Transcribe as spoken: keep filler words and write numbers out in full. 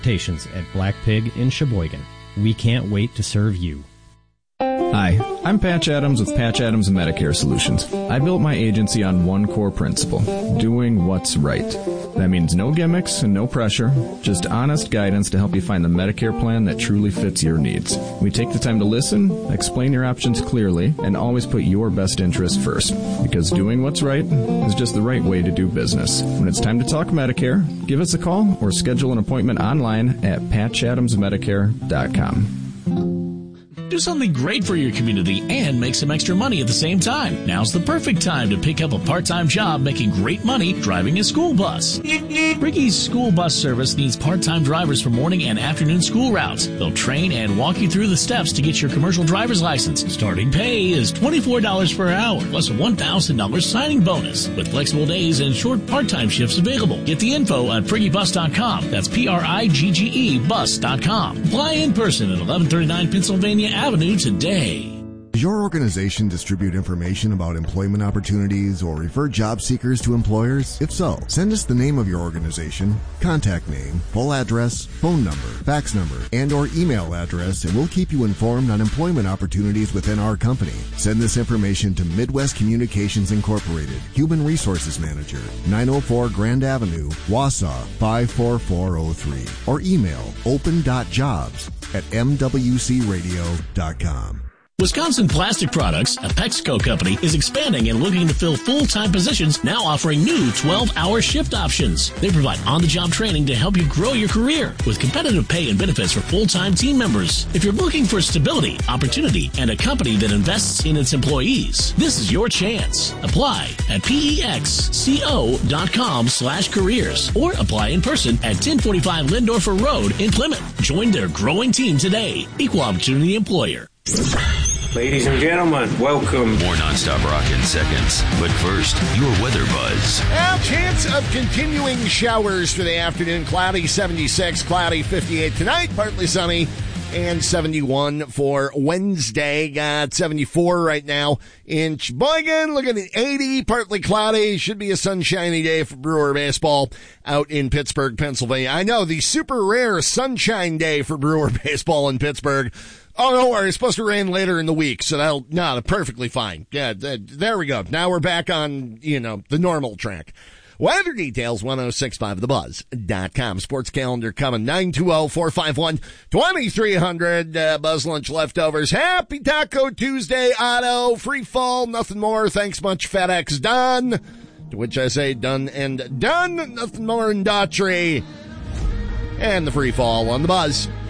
at Black Pig in Sheboygan. We can't wait to serve you. Hi, I'm Patch Adams with Patch Adams Medicare Solutions. I built my agency on one core principle, doing what's right. That means no gimmicks and no pressure, just honest guidance to help you find the Medicare plan that truly fits your needs. We take the time to listen, explain your options clearly, and always put your best interest first. Because doing what's right is just the right way to do business. When it's time to talk Medicare, give us a call or schedule an appointment online at patch adams medicare dot com. Do something great for your community and make some extra money at the same time. Now's the perfect time to pick up a part-time job making great money driving a school bus. Ricky's school bus service needs part-time drivers for morning and afternoon school routes. They'll train and walk you through the steps to get your commercial driver's license. Starting pay is twenty-four dollars per hour, plus a one thousand dollars signing bonus, with flexible days and short part-time shifts available. Get the info at priggy bus dot com. That's P R I G G E bus dot com. Apply in person at eleven thirty-nine Pennsylvania Avenue today. Does your organization distribute information about employment opportunities or refer job seekers to employers? If so, send us the name of your organization, contact name, full address, phone number, fax number, and or email address, and we'll keep you informed on employment opportunities within our company. Send this information to Midwest Communications Incorporated, Human Resources Manager, nine oh four Grand Avenue, Wausau, five four four oh three, or email open dot jobs at m w c radio dot com. Wisconsin Plastic Products, a Pexco company, is expanding and looking to fill full-time positions, now offering new twelve-hour shift options. They provide on-the-job training to help you grow your career with competitive pay and benefits for full-time team members. If you're looking for stability, opportunity, and a company that invests in its employees, this is your chance. Apply at pexco.com slash careers or apply in person at ten forty-five Lindorfer Road in Plymouth. Join their growing team today. Equal Opportunity Employer. Ladies and gentlemen, welcome. More nonstop rock in seconds. But first, your weather buzz. Well, chance of continuing showers for the afternoon. Cloudy seventy-six, cloudy fifty-eight tonight, partly sunny, and seventy-one for Wednesday. Got seventy-four right now in Sheboygan. Looking at eighty, partly cloudy. Should be a sunshiny day for Brewer baseball out in Pittsburgh, Pennsylvania. I know, the super rare sunshine day for Brewer baseball in Pittsburgh. Oh, no worries. It's supposed to rain later in the week, so that'll, no, perfectly fine. Yeah, th- there we go. Now we're back on, you know, the normal track. Weather details, ten sixty-five the buzz dot com. Sports calendar coming, nine two zero, four five one, two three zero zero. Uh, Buzz Lunch leftovers. Happy Taco Tuesday, Otto. Free fall, nothing more. Thanks much, FedEx. Done. To which I say done and done. Nothing more in Daughtry. And the free fall on the Buzz.